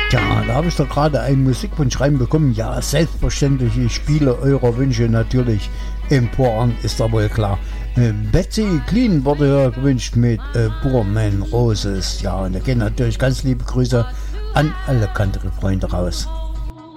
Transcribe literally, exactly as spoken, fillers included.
Tja, da habe ich doch gerade einen Musikwunsch reinbekommen. Ja, selbstverständlich, ich spiele eure Wünsche natürlich im Poran, ist da wohl klar. Äh, Betsy Clean wurde ja gewünscht mit äh, Burman Roses. Ja, und da gehen natürlich ganz liebe Grüße an alle Country-Freunde raus.